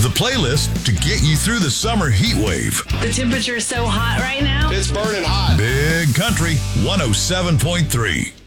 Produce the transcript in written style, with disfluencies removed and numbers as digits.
the playlist to get you through the summer heat wave. The temperature is so hot right now. It's burning hot. Big Country 107.3.